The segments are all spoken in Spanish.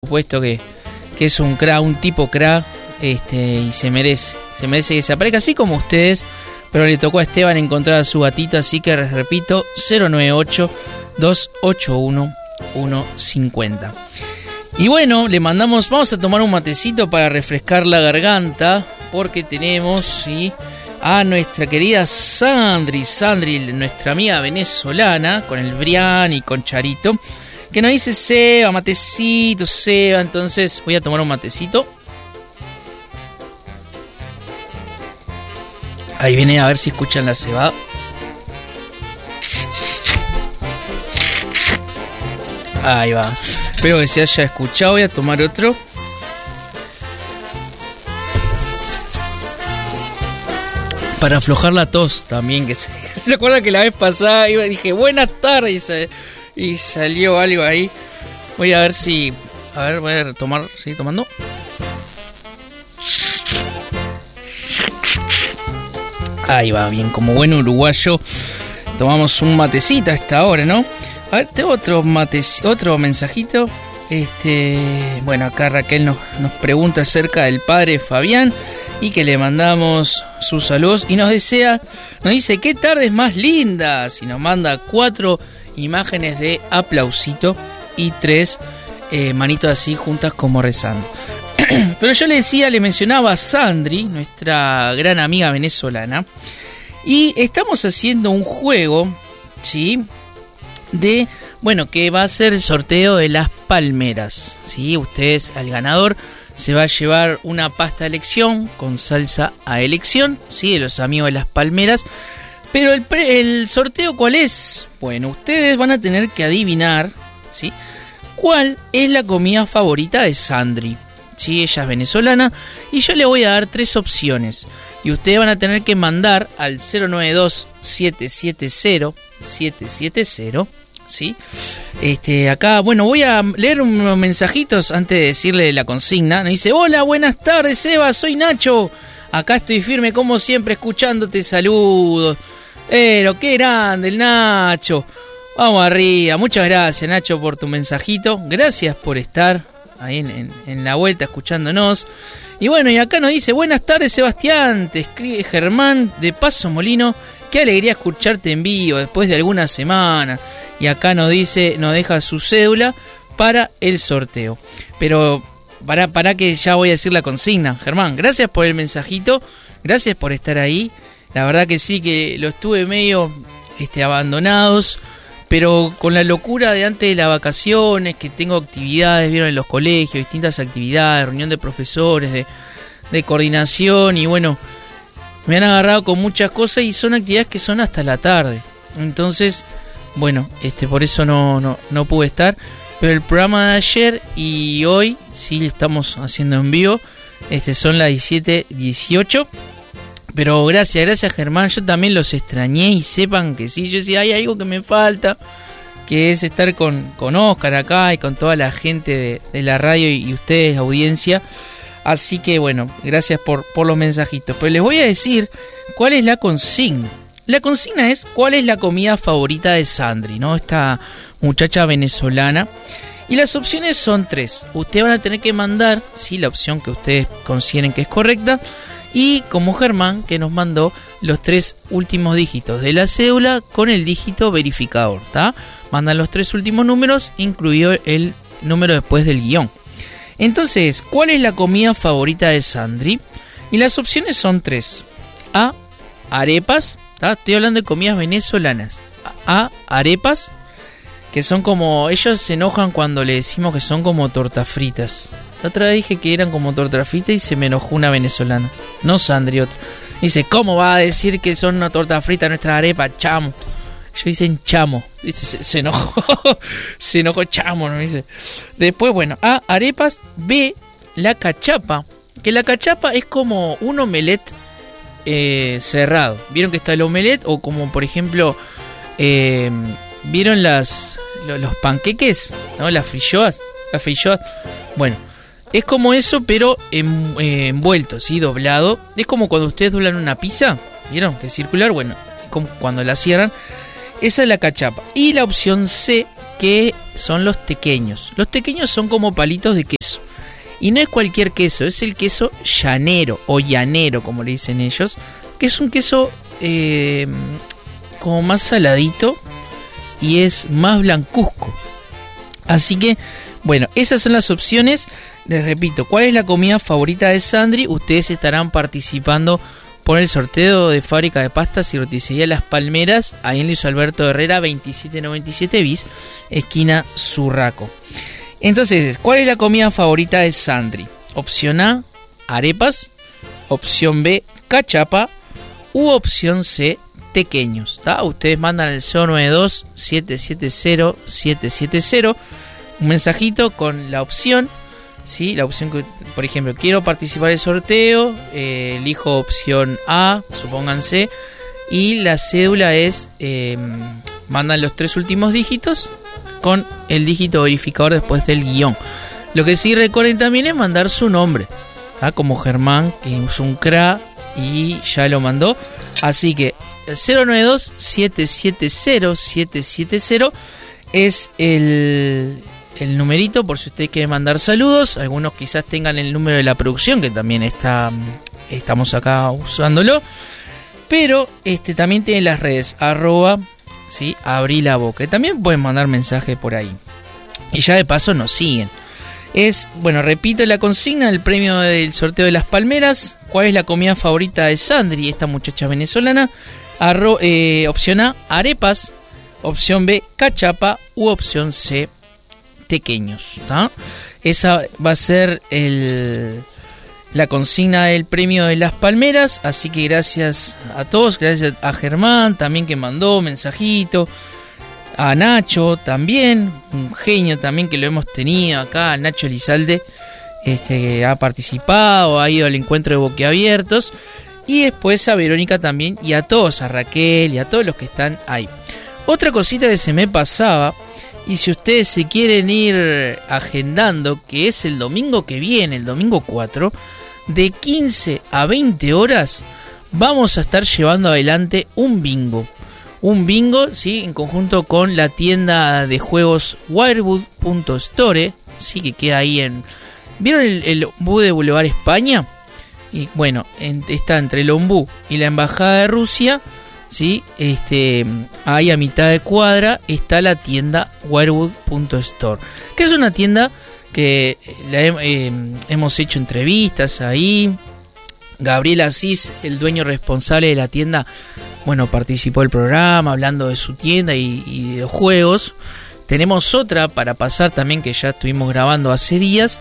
supuesto que es un crack, un tipo crack, y se merece que se aparezca así como ustedes, pero le tocó a Esteban encontrar a su gatito, así que repito, 098-281-150. Y bueno, vamos a tomar un matecito para refrescar la garganta, porque tenemos, ¿sí?, a nuestra querida Sandri, nuestra amiga venezolana, con el Brian y con Charito, que nos dice: Seba, matecito, Seba. Entonces voy a tomar un matecito. Ahí viene, a ver si escuchan la cebada. Ahí va. Espero que se haya escuchado. Voy a tomar otro. Para aflojar la tos también. Que se acuerda que la vez pasada dije buenas tardes y salió algo ahí. Voy a ver si... A ver, voy a tomar... ¿Seguir tomando? Ahí va, bien, como buen uruguayo tomamos un matecito a esta hora, ¿no? A ver, tengo otro mensajito. Bueno, acá Raquel nos pregunta acerca del padre Fabián y que le mandamos sus saludos y nos dice: qué tardes más lindas, y nos manda 4 imágenes de aplausito y 3 manitos así juntas como rezando. Pero yo le mencionaba a Sandri, nuestra gran amiga venezolana, y estamos haciendo un juego, ¿sí?, que va a ser el sorteo de las palmeras, ¿sí? Ustedes, al ganador, se va a llevar una pasta de elección con salsa a elección, ¿sí?, de los amigos de las palmeras. Pero el sorteo, ¿cuál es? Bueno, ustedes van a tener que adivinar, ¿sí?, cuál es la comida favorita de Sandri. Sí, ella es venezolana y yo le voy a dar 3 opciones y ustedes van a tener que mandar al 092-770-770, ¿sí? Acá, bueno, voy a leer unos mensajitos antes de decirle la consigna. Nos dice: hola, buenas tardes, Eva, soy Nacho. Acá estoy firme como siempre escuchándote, saludos. Pero qué grande el Nacho. Vamos arriba, muchas gracias, Nacho, por tu mensajito. Gracias por estar ahí en la vuelta escuchándonos. Y bueno, y acá nos dice: buenas tardes, Sebastián, te escribe Germán de Paso Molino, qué alegría escucharte en vivo después de algunas semanas. Y acá nos deja su cédula para el sorteo. Pero para que ya voy a decir la consigna. Germán, gracias por el mensajito, gracias por estar ahí. La verdad que sí, que lo estuve medio abandonados, pero con la locura de antes de las vacaciones, que tengo actividades, vieron, en los colegios, distintas actividades, reunión de profesores, de coordinación, y bueno, me han agarrado con muchas cosas y son actividades que son hasta la tarde. Entonces, bueno, por eso no pude estar. Pero el programa de ayer y hoy sí estamos haciendo en vivo. Son las 17:18. Pero gracias Germán, yo también los extrañé y sepan que sí, yo decía, hay algo que me falta, que es estar con Oscar acá y con toda la gente de la radio y ustedes, audiencia. Así que bueno, gracias por los mensajitos. Pero les voy a decir cuál es la consigna. La consigna es: ¿cuál es la comida favorita de Sandri, ¿no? Esta muchacha venezolana. Y las opciones son 3. Ustedes van a tener que mandar, sí, la opción que ustedes consideren que es correcta. Y como Germán, que nos mandó los 3 últimos dígitos de la cédula con el dígito verificador, ¿tá? Mandan los 3 últimos números, incluido el número después del guión. Entonces, ¿cuál es la comida favorita de Sandri? Y las opciones son 3. A, arepas, ¿tá? Estoy hablando de comidas venezolanas. A, arepas, que son como... Ellos se enojan cuando le decimos que son como tortas fritas. La otra vez dije que eran como tortas fritas y se me enojó una venezolana. No Sandri, otra. Dice: ¿cómo va a decir que son una torta frita nuestras arepas, chamo? Yo dicen chamo. Se enojó. Se enojó chamo, ¿no? Dice. Después, bueno, A, arepas. B, la cachapa. Que la cachapa es como un omelette cerrado. ¿Vieron que está el omelette? O como, por ejemplo, ¿vieron los panqueques? ¿No? Las frilloas. Bueno, es como eso, pero envuelto, ¿sí? Doblado. Es como cuando ustedes doblan una pizza, ¿vieron? Que es circular. Bueno, es como cuando la cierran. Esa es la cachapa. Y la opción C, que son los tequeños. Los tequeños son como palitos de queso. Y no es cualquier queso, es el queso llanero o llanero, como le dicen ellos, que es un queso como más saladito y es más blancuzco. Así que, bueno, esas son las opciones. Les repito, ¿cuál es la comida favorita de Sandri? Ustedes estarán participando por el sorteo de Fábrica de Pastas y Roticería Las Palmeras, ahí en Luis Alberto Herrera 2797 bis, esquina Surraco. Entonces, ¿cuál es la comida favorita de Sandri? Opción A, arepas. Opción B, cachapa. U opción C, tequeños. ¿Tá? Ustedes mandan al 092-770-770 un mensajito con la opción. ¿Sí? La opción que, por ejemplo, quiero participar del sorteo, elijo opción A, supónganse, y la cédula es, mandan los 3 últimos dígitos con el dígito verificador después del guión. Lo que sí recuerden también es mandar su nombre, ¿tá? Como Germán, que es un CRA y ya lo mandó. Así que 092-770-770 es el numerito por si ustedes quieren mandar saludos. Algunos quizás tengan el número de la producción, que también estamos acá usándolo. Pero también tienen las redes @ ¿sí? Abrí la boca. También pueden mandar mensaje por ahí. Y ya de paso nos siguen. Bueno, repito la consigna del premio del sorteo de Las Palmeras. ¿Cuál es la comida favorita de Sandri, esta muchacha venezolana? Opción A, arepas. Opción B, cachapa. U opción C, tequeños. ¿Tá? Esa va a ser la consigna del premio de Las Palmeras. Así que gracias a todos. Gracias a Germán también, que mandó mensajito. A Nacho también, un genio también que lo hemos tenido acá. Nacho Elizalde, que ha participado, ha ido al encuentro de Boquiabiertos. Y después a Verónica también, y a todos, a Raquel y a todos los que están ahí. Otra cosita que se me pasaba, y si ustedes se quieren ir agendando, que es el domingo que viene, el domingo 4, de 15 a 20 horas, vamos a estar llevando adelante un bingo. Un bingo, ¿sí? En conjunto con la tienda de juegos Wirewood.store, ¿sí? Que queda ahí en... ¿Vieron el ombú de Boulevard España? Y bueno, está entre el ombú y la embajada de Rusia, ¿sí? Ahí a mitad de cuadra está la tienda Wirewood.store, que es una tienda que hemos hecho entrevistas ahí. Gabriel Asís, el dueño responsable de la tienda, bueno, participó del programa hablando de su tienda y de los juegos. Tenemos otra para pasar también, que ya estuvimos grabando hace días.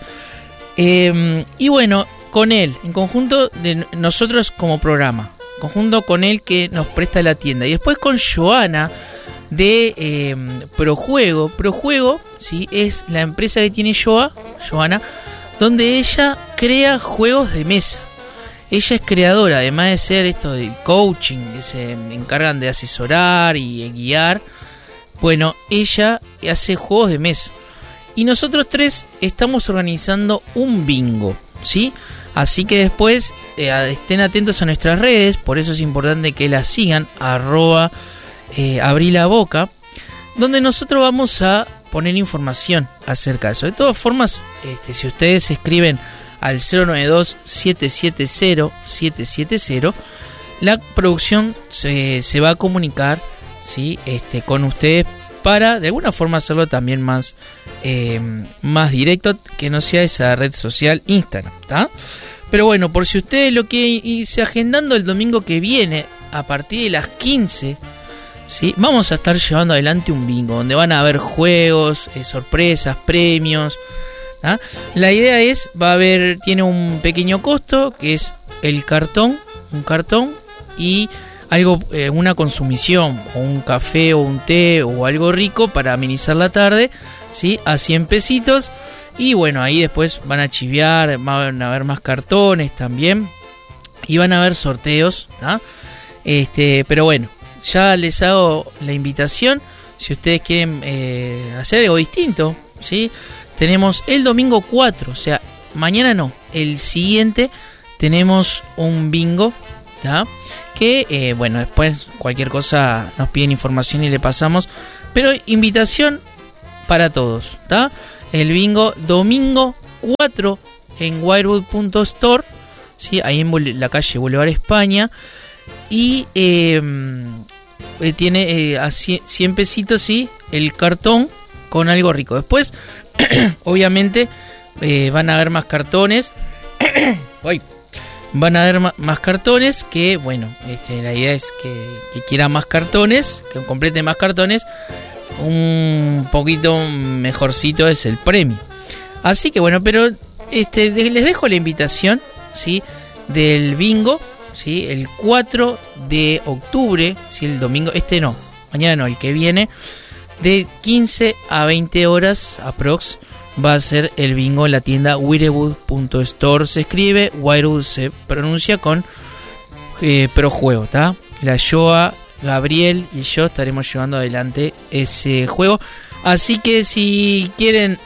Y bueno, con él, en conjunto de nosotros como programa, conjunto con él que nos presta la tienda. Y después con Joana de Projuego. Projuego, ¿sí? Es la empresa que tiene Joana, donde ella crea juegos de mesa. Ella es creadora, además de ser esto del coaching, que se encargan de asesorar y guiar. Bueno, ella hace juegos de mesa. Y nosotros 3 estamos organizando un bingo, ¿sí? Así que después estén atentos a nuestras redes, por eso es importante que las sigan, @abrí la boca, donde nosotros vamos a poner información acerca de eso. De todas formas, si ustedes escriben al 092-770-770, la producción se va a comunicar, ¿sí? Con ustedes para de alguna forma hacerlo también más directo, que no sea esa red social Instagram, ¿tá? Pero bueno, por si ustedes lo quieren irse agendando, el domingo que viene a partir de las 15, ¿sí? Vamos a estar llevando adelante un bingo donde van a haber juegos, sorpresas, premios. ¿Ah? La idea tiene un pequeño costo, que es un cartón y algo, una consumición, o un café o un té o algo rico para amenizar la tarde, ¿sí? A 100 pesitos. Y bueno, ahí después van a chiviar, van a haber más cartones también y van a haber sorteos, ¿ah? Pero bueno, ya les hago la invitación. Si ustedes quieren hacer algo distinto, ¿sí? Tenemos el domingo 4, o sea, mañana no, el siguiente tenemos un bingo, ¿tá? Que, bueno, después cualquier cosa nos piden información y le pasamos. Pero invitación para todos, ¿tá? El bingo domingo 4 en wirewood.store, ¿sí? Ahí en la calle Boulevard España. Y tiene a 100 pesitos, ¿sí? El cartón con algo rico. Después, obviamente, van a haber más cartones. Van a haber más cartones que, bueno, la idea es que quiera más cartones, que complete más cartones. Un poquito mejorcito es el premio. Así que bueno, pero les dejo la invitación, ¿sí? Del bingo, ¿sí? El 4 de octubre, ¿sí? El domingo, no, mañana no, el que viene, de 15 a 20 horas aprox, va a ser el bingo en la tienda wirewood.store. Se escribe, Wirewood se pronuncia con Projuego, ¿está? La Joa, Gabriel y yo estaremos llevando adelante ese juego. Así que si quieren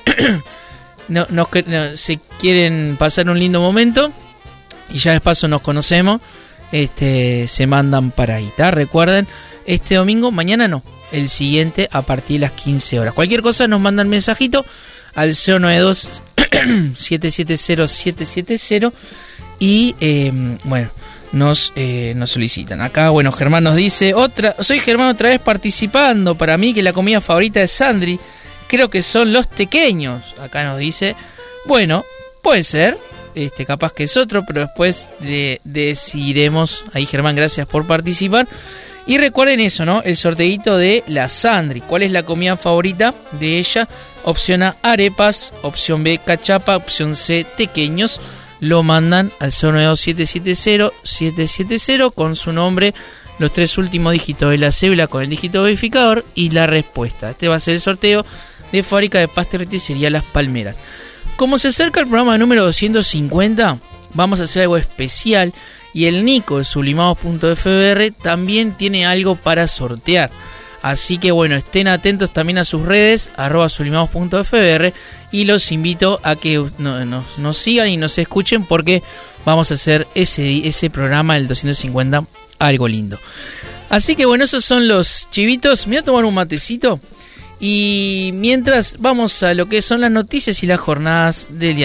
si quieren pasar un lindo momento y ya de paso nos conocemos, se mandan para ahí, ¿tá? Recuerden, este domingo, mañana no, el siguiente a partir de las 15 horas. Cualquier cosa nos mandan mensajito al 092 770 770 y bueno, nos solicitan. Acá, bueno, Germán nos dice, soy Germán otra vez participando. Para mí que la comida favorita de Sandri, creo que son los tequeños. Acá nos dice, bueno, puede ser, capaz que es otro, pero después decidiremos. Ahí, Germán, gracias por participar. Y recuerden eso, ¿no? El sorteito de la Sandri. ¿Cuál es la comida favorita de ella? Opción A, arepas. Opción B, cachapa. Opción C, tequeños. Lo mandan al 092-770-770 con su nombre, los 3 últimos dígitos de la cédula con el dígito verificador y la respuesta. Este va a ser el sorteo de Fábrica de Pasta y Roticería Las Palmeras. Como se acerca el programa número 250, vamos a hacer algo especial y el Nico de sublimados.fr también tiene algo para sortear. Así que bueno, estén atentos también a sus redes, @sublimados.fr, y los invito a que nos sigan y nos escuchen porque vamos a hacer ese programa, el 250, algo lindo. Así que bueno, esos son los chivitos. Me voy a tomar un matecito y mientras vamos a lo que son las noticias y las jornadas del día.